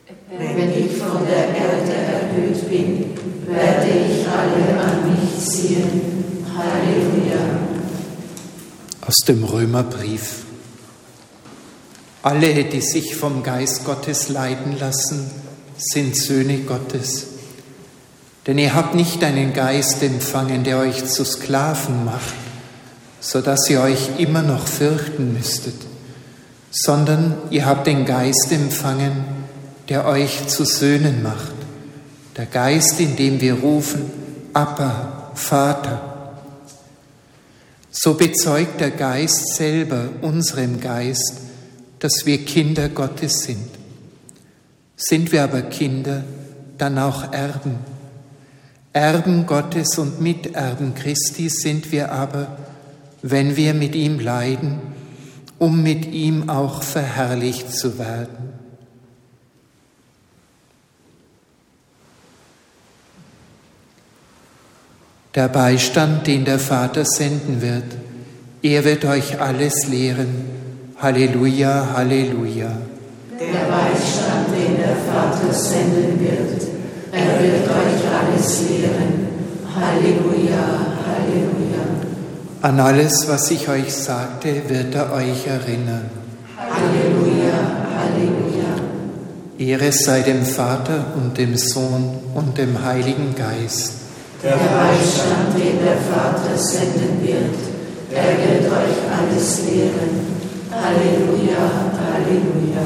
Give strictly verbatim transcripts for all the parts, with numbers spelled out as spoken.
Wenn ich von der Erde erhöht bin, werde ich alle an mich ziehen. Halleluja. Aus dem Römerbrief. Alle, die sich vom Geist Gottes leiten lassen, sind Söhne Gottes. Denn ihr habt nicht einen Geist empfangen, der euch zu Sklaven macht, so dass ihr euch immer noch fürchten müsstet, sondern ihr habt den Geist empfangen, der euch zu Söhnen macht. Der Geist, in dem wir rufen, Abba, Vater. So bezeugt der Geist selber unserem Geist, dass wir Kinder Gottes sind. Sind wir aber Kinder, dann auch Erben. Erben Gottes und Miterben Christi sind wir aber, wenn wir mit ihm leiden, um mit ihm auch verherrlicht zu werden. Der Beistand, den der Vater senden wird, er wird euch alles lehren. Halleluja, Halleluja. Der Beistand, den der Vater senden wird, er wird euch alles lehren. Halleluja, Halleluja. An alles, was ich euch sagte, wird er euch erinnern. Halleluja, Halleluja. Ehre sei dem Vater und dem Sohn und dem Heiligen Geist. Der Beistand, den der Vater senden wird, er wird euch alles lehren. Halleluja, Halleluja.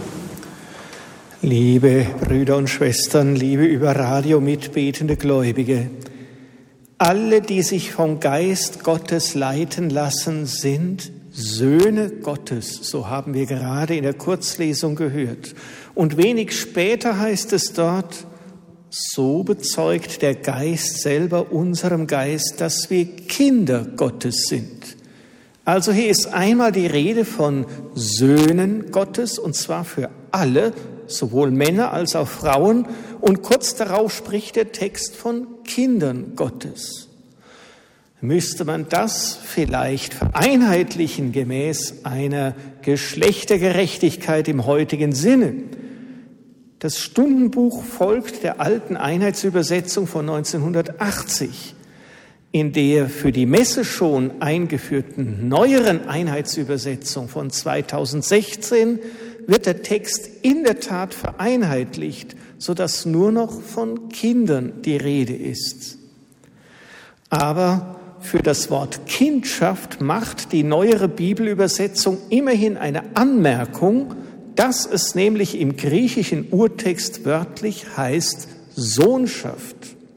Liebe Brüder und Schwestern, liebe über Radio mitbetende Gläubige, alle, die sich vom Geist Gottes leiten lassen, sind Söhne Gottes. So haben wir gerade in der Kurzlesung gehört. Und wenig später heißt es dort, so bezeugt der Geist selber unserem Geist, dass wir Kinder Gottes sind. Also hier ist einmal die Rede von Söhnen Gottes, und zwar für alle, sowohl Männer als auch Frauen. Und kurz darauf spricht der Text von Kindern Gottes. Müsste man das vielleicht vereinheitlichen gemäß einer Geschlechtergerechtigkeit im heutigen Sinne? Das Stundenbuch folgt der alten Einheitsübersetzung von neunzehnhundertachtzig. In der für die Messe schon eingeführten neueren Einheitsübersetzung von zweitausendsechzehn wird der Text in der Tat vereinheitlicht, sodass nur noch von Kindern die Rede ist. Aber für das Wort Kindschaft macht die neuere Bibelübersetzung immerhin eine Anmerkung, dass es nämlich im griechischen Urtext wörtlich heißt Sohnschaft.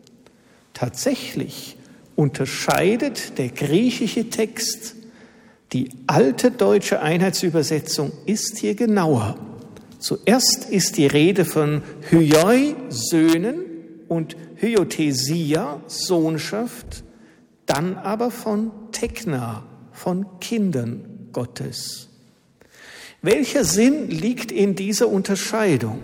Tatsächlich unterscheidet der griechische Text, die alte deutsche Einheitsübersetzung ist hier genauer. Zuerst ist die Rede von Hyoi, Söhnen, und Hyothesia, Sohnschaft, dann aber von Tekna, von Kindern Gottes. Welcher Sinn liegt in dieser Unterscheidung?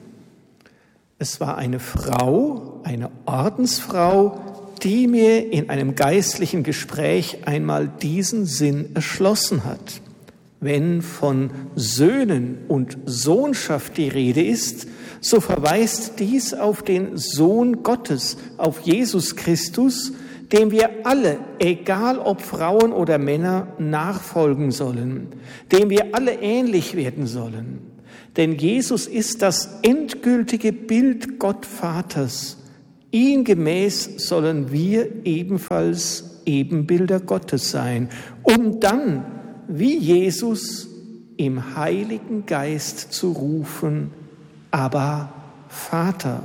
Es war eine Frau, eine Ordensfrau, die mir in einem geistlichen Gespräch einmal diesen Sinn erschlossen hat. Wenn von Söhnen und Sohnschaft die Rede ist, so verweist dies auf den Sohn Gottes, auf Jesus Christus, dem wir alle, egal ob Frauen oder Männer, nachfolgen sollen, dem wir alle ähnlich werden sollen. Denn Jesus ist das endgültige Bild Gott Vaters. Ihm gemäß sollen wir ebenfalls Ebenbilder Gottes sein, um dann, wie Jesus, im Heiligen Geist zu rufen, aber Vater.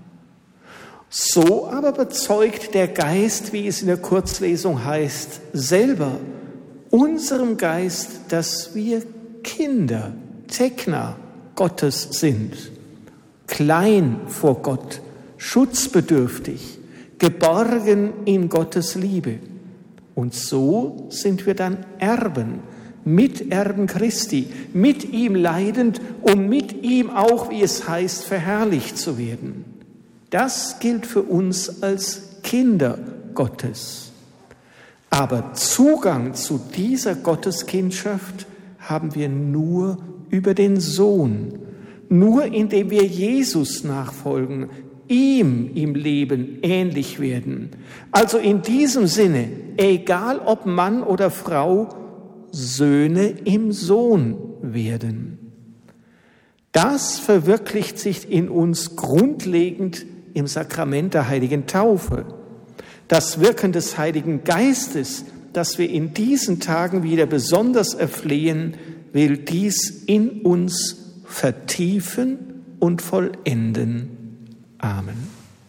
So aber bezeugt der Geist, wie es in der Kurzlesung heißt, selber unserem Geist, dass wir Kinder, Tekna Gottes sind, klein vor Gott, schutzbedürftig, geborgen in Gottes Liebe. Und so sind wir dann Erben, Miterben Christi, mit ihm leidend, um mit ihm auch, wie es heißt, verherrlicht zu werden. Das gilt für uns als Kinder Gottes. Aber Zugang zu dieser Gotteskindschaft haben wir nur über den Sohn. Nur indem wir Jesus nachfolgen, ihm im Leben ähnlich werden. Also in diesem Sinne, egal ob Mann oder Frau, Söhne im Sohn werden. Das verwirklicht sich in uns grundlegend im Sakrament der heiligen Taufe. Das Wirken des Heiligen Geistes, das wir in diesen Tagen wieder besonders erflehen, will dies in uns vertiefen und vollenden. Amen.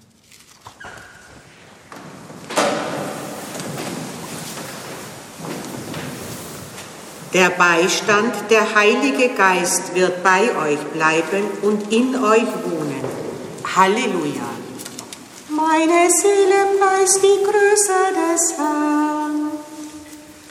Der Beistand, der Heilige Geist wird bei euch bleiben und in euch wohnen. Halleluja. Meine Seele preist die Größe des Herrn.